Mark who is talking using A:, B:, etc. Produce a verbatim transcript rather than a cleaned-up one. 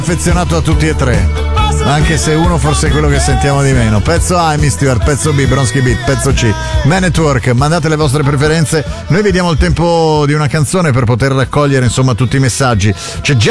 A: affezionato a tutti e tre, anche se uno forse è quello che sentiamo di meno. Pezzo A Amy Stewart, pezzo B Bronski Beat, pezzo C Man at Work. Mandate le vostre preferenze, noi vi diamo il tempo di una canzone per poter raccogliere insomma tutti i messaggi. C'è già